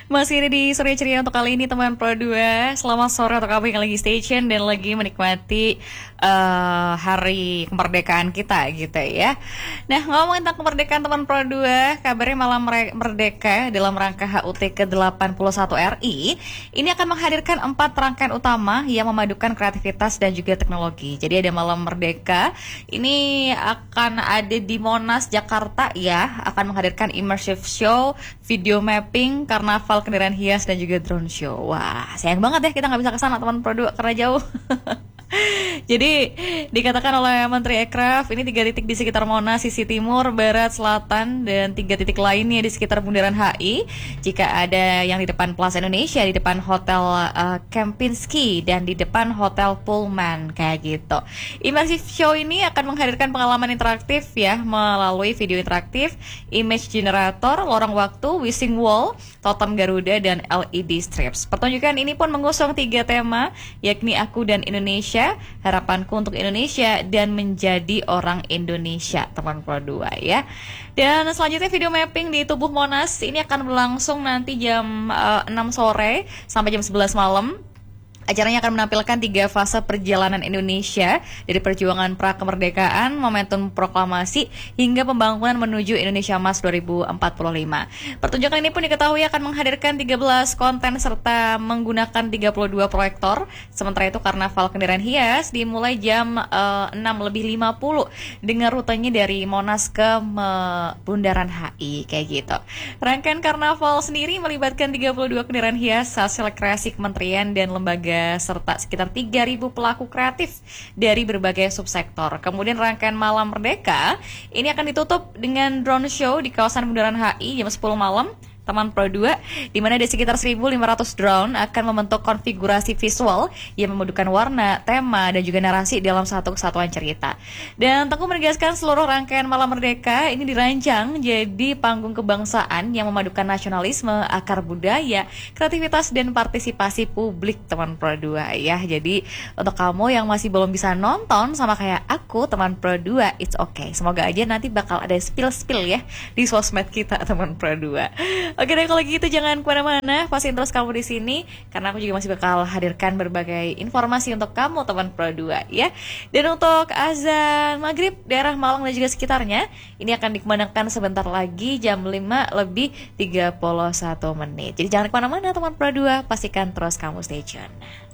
Masih ada di Surya Ceria untuk kali ini teman Pro 2. Selamat sore untuk kamu yang lagi station dan lagi menikmati hari kemerdekaan kita gitu ya. Nah, ngomongin tentang kemerdekaan teman Pro 2, kabarnya Malam Merdeka dalam rangka HUT ke-81 RI ini akan menghadirkan 4 rangkaian utama yang memadukan kreativitas dan juga teknologi. Jadi ada Malam Merdeka, ini akan ada di Monas, Jakarta ya, akan menghadirkan immersive show, video mapping, karnaval kendaraan hias dan juga drone show. Wah, sayang banget ya kita nggak bisa kesana teman Pro 2 karena jauh. Jadi dikatakan oleh Menteri Ekraf ini 3 titik di sekitar Monas, sisi timur, barat, selatan, dan 3 titik lainnya di sekitar Bundaran HI. Jika ada yang di depan Plaza Indonesia, di depan Hotel Kempinski, dan di depan Hotel Pullman kayak gitu. Immersive show ini akan menghadirkan pengalaman interaktif ya melalui video interaktif, image generator, lorong waktu, wishing wall, totem Garuda, dan LED strips. Pertunjukan ini pun mengusung 3 tema, yakni Aku dan Indonesia, Harapanku untuk Indonesia, dan Menjadi Orang Indonesia, teman Pro 2 ya. Dan selanjutnya video mapping di tubuh Monas ini akan berlangsung nanti jam 6 sore sampai jam 11 malam. Acaranya akan menampilkan 3 fase perjalanan Indonesia dari perjuangan pra-kemerdekaan, momentum proklamasi, hingga pembangunan menuju Indonesia Emas 2045. Pertunjukan ini pun diketahui akan menghadirkan 13 konten serta menggunakan 32 proyektor. Sementara itu karnaval kendaraan hias dimulai jam 6:50 dengan rutenya dari Monas ke Bundaran HI kayak gitu. Rangkaian karnaval sendiri melibatkan 32 kendaraan hias hasil kreasi kementerian dan lembaga serta sekitar 3.000 pelaku kreatif dari berbagai subsektor. Kemudian rangkaian Malam Merdeka ini akan ditutup dengan drone show di kawasan Bundaran HI jam 10 malam. Teman Pro 2, di mana ada sekitar 1.500 drone akan membentuk konfigurasi visual yang memadukan warna, tema, dan juga narasi dalam satu kesatuan cerita. Dan Tengku menegaskan seluruh rangkaian Malam Merdeka ini dirancang jadi panggung kebangsaan yang memadukan nasionalisme, akar budaya, kreativitas, dan partisipasi publik, teman Pro 2 ya. Jadi untuk kamu yang masih belum bisa nonton sama kayak aku, teman Pro 2, it's okay. Semoga aja nanti bakal ada spill-spill ya di sosmed kita, teman Pro 2. Oke deh, kalau gitu jangan kemana-mana, pastiin terus kamu di sini karena aku juga masih bakal hadirkan berbagai informasi untuk kamu teman Pro 2 ya. Dan untuk azan maghrib daerah Malang dan juga sekitarnya ini akan dikumandangkan sebentar lagi jam 5:31. Jadi jangan kemana-mana teman Pro 2, pastikan terus kamu stay tune.